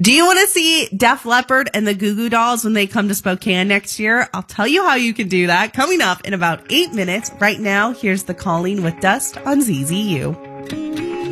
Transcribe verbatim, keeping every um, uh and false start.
Do you want to see Def Leppard and the Goo Goo Dolls when they come to Spokane next year? I'll tell you how you can do that coming up in about eight minutes. Right now, here's the Calling with Dust on Z Z U.